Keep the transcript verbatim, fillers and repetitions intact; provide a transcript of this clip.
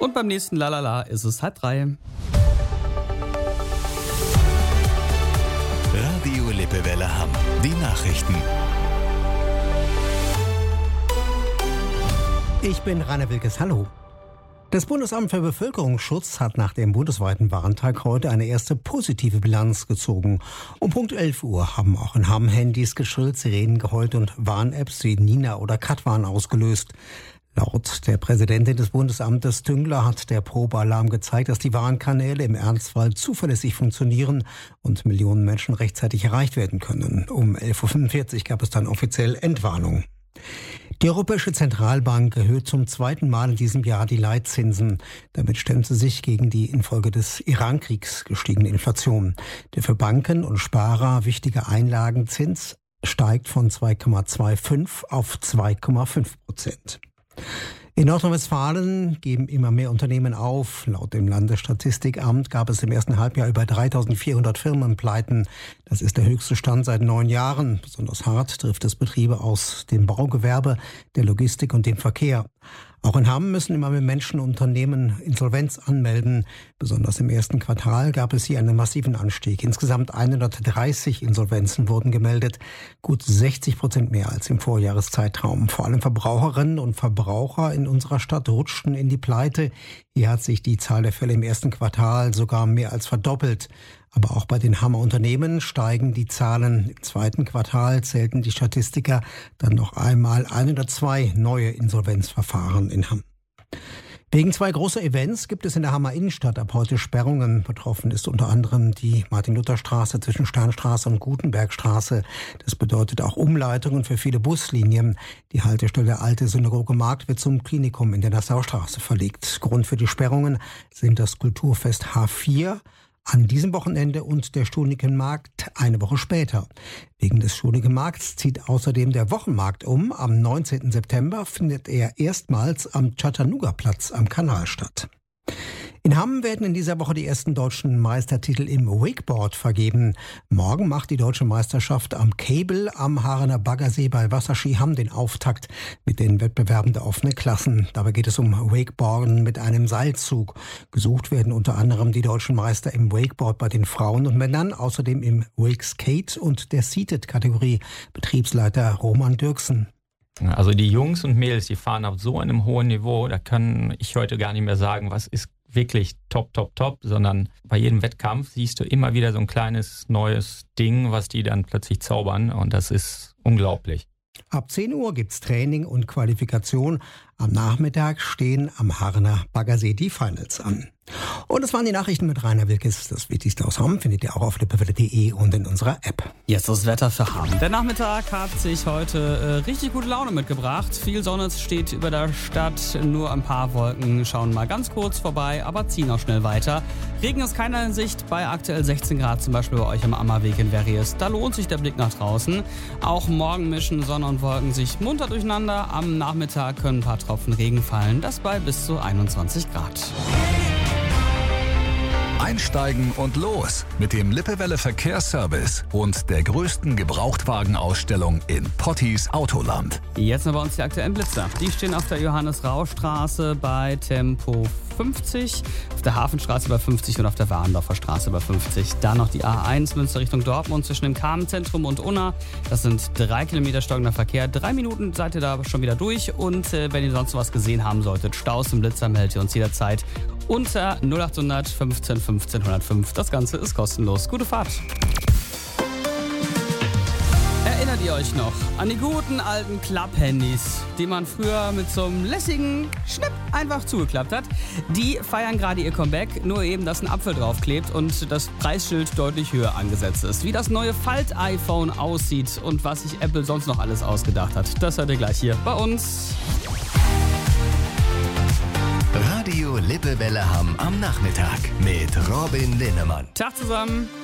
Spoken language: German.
Und beim nächsten Lalala ist es halb drei. Radio Lippewelle Hamm. Die Nachrichten. Ich bin Rainer Wilkes. Hallo. Das Bundesamt für Bevölkerungsschutz hat nach dem bundesweiten Warntag heute eine erste positive Bilanz gezogen. Um Punkt elf Uhr haben auch in Hamm Handys geschrillt, Sirenen geheult und Warn-Apps wie Nina oder Katwarn ausgelöst. Laut der Präsidentin des Bundesamtes Tüngler hat der Probealarm gezeigt, dass die Warnkanäle im Ernstfall zuverlässig funktionieren und Millionen Menschen rechtzeitig erreicht werden können. Um elf Uhr fünfundvierzig gab es dann offiziell Entwarnung. Die Europäische Zentralbank erhöht zum zweiten Mal in diesem Jahr die Leitzinsen. Damit stemmt sie sich gegen die infolge des Iran-Kriegs gestiegene Inflation. Der für Banken und Sparer wichtige Einlagenzins steigt von zwei Komma fünfundzwanzig auf zwei Komma fünf Prozent. In Nordrhein-Westfalen geben immer mehr Unternehmen auf. Laut dem Landesstatistikamt gab es im ersten Halbjahr über dreitausendvierhundert Firmenpleiten. Das ist der höchste Stand seit neun Jahren. Besonders hart trifft es Betriebe aus dem Baugewerbe, der Logistik und dem Verkehr. Auch in Hamm müssen immer mehr Menschen und Unternehmen Insolvenz anmelden. Besonders im ersten Quartal gab es hier einen massiven Anstieg. Insgesamt hundertdreißig Insolvenzen wurden gemeldet, gut sechzig Prozent mehr als im Vorjahreszeitraum. Vor allem Verbraucherinnen und Verbraucher in unserer Stadt rutschten in die Pleite. Hier hat sich die Zahl der Fälle im ersten Quartal sogar mehr als verdoppelt. Aber auch bei den Hammer Unternehmen steigen die Zahlen. Im zweiten Quartal zählten die Statistiker dann noch einmal hundertzwei neue Insolvenzverfahren in Hamm. Wegen zwei großer Events gibt es in der Hammer Innenstadt ab heute Sperrungen. Betroffen ist unter anderem die Martin-Luther-Straße zwischen Sternstraße und Gutenbergstraße. Das bedeutet auch Umleitungen für viele Buslinien. Die Haltestelle Alte Synagoge Markt wird zum Klinikum in der Nassaustraße verlegt. Grund für die Sperrungen sind das Kulturfest H vier an diesem Wochenende und der Stunikenmarkt eine Woche später. Wegen des Stunikenmarkts zieht außerdem der Wochenmarkt um. Am neunzehnten September findet er erstmals am Chattanooga-Platz am Kanal statt. In Hamm werden in dieser Woche die ersten deutschen Meistertitel im Wakeboard vergeben. Morgen macht die deutsche Meisterschaft am Cable am Haarener Baggersee bei Wasserski Hamm den Auftakt mit den Wettbewerben der offenen Klassen. Dabei geht es um Wakeboarden mit einem Seilzug. Gesucht werden unter anderem die deutschen Meister im Wakeboard bei den Frauen und Männern, außerdem im Wakeskate und der Seated-Kategorie. Betriebsleiter Roman Dirksen. Also die Jungs und Mädels, die fahren auf so einem hohen Niveau, da kann ich heute gar nicht mehr sagen, was ist wirklich top, top, top, sondern bei jedem Wettkampf siehst du immer wieder so ein kleines neues Ding, was die dann plötzlich zaubern und das ist unglaublich. Ab zehn Uhr gibt's Training und Qualifikation. Am Nachmittag stehen am Haarener Baggersee die Finals an. Und das waren die Nachrichten mit Rainer Wilkes. Das Wichtigste aus Hamm findet ihr auch auf lippewelle punkt de und in unserer App. Jetzt das Wetter für Hamm. Der Nachmittag hat sich heute äh, richtig gute Laune mitgebracht. Viel Sonne steht über der Stadt, nur ein paar Wolken schauen mal ganz kurz vorbei, aber ziehen auch schnell weiter. Regen ist keiner in Sicht, bei aktuell sechzehn Grad, zum Beispiel bei euch am Ammerweg in Verriers. Da lohnt sich der Blick nach draußen. Auch morgen mischen Sonne und Wolken sich munter durcheinander. Am Nachmittag können ein paar Tropfen Regen fallen, das bei bis zu einundzwanzig Grad. Einsteigen und los mit dem Lippewelle Verkehrsservice und der größten Gebrauchtwagenausstellung in Potties Autoland. Jetzt noch bei uns die aktuellen Blitzer. Die stehen auf der Johannes-Rau-Straße bei Tempo fünfzig, auf der Hafenstraße bei fünfzig und auf der Warendorfer Straße bei fünfzig. Dann noch die A eins Münster Richtung Dortmund zwischen dem Carmen-Zentrum und Unna. Das sind drei Kilometer stockender Verkehr. Drei Minuten seid ihr da schon wieder durch. Und äh, wenn ihr sonst was gesehen haben solltet, Staus im Blitzer, meldet ihr uns jederzeit unter null achthundert fünfzehn fünfzehn hundertfünf. Das Ganze ist kostenlos. Gute Fahrt! Erinnert ihr euch noch an die guten alten Klapp-Handys, die man früher mit so einem lässigen Schnipp einfach zugeklappt hat? Die feiern gerade ihr Comeback, nur eben, dass ein Apfel draufklebt und das Preisschild deutlich höher angesetzt ist. Wie das neue Falt-iPhone aussieht und was sich Apple sonst noch alles ausgedacht hat, das hört ihr gleich hier bei uns. Radio Lippewelle Hamm am Nachmittag mit Robin Linnemann. Tag zusammen.